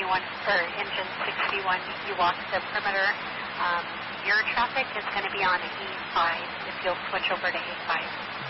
engine 61, you walk the perimeter. Your traffic is going to be on A5 if you'll switch over to A5.